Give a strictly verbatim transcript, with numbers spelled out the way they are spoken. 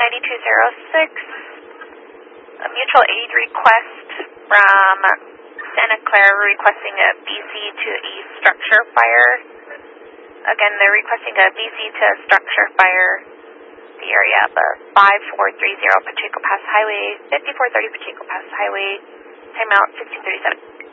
ninety-two oh six, a mutual aid request from Santa Clara requesting a B C to a structure fire. Again, they're requesting a B C to a structure fire. The area of five four three zero Pacheco Pass Highway, fifty-four thirty Pacheco Pass Highway, timeout sixteen thirty-seven.